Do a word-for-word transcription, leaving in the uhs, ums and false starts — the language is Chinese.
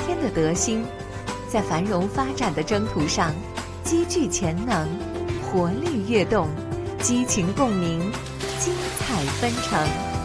天的德兴，在繁荣发展的征途上积聚潜能，活力跃动，激情共鸣，精彩纷呈。